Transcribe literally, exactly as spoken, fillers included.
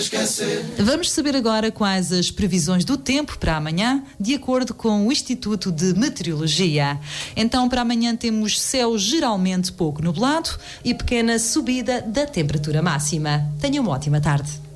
Vamos saber agora quais as previsões do tempo para amanhã, de acordo com o Instituto de Meteorologia. Então, para amanhã temos céu geralmente pouco nublado e pequena subida da temperatura máxima. Tenha uma ótima tarde.